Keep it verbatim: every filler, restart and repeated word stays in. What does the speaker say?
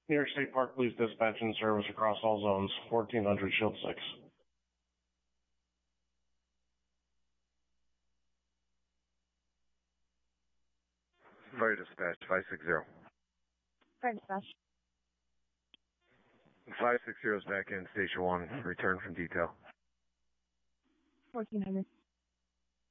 New York State Park Police dispatch in service across all zones, fourteen hundred Shield six. Fire dispatch, five six zero. Fire dispatch. five six zero is back in Station one. Return from detail. fourteen hundred.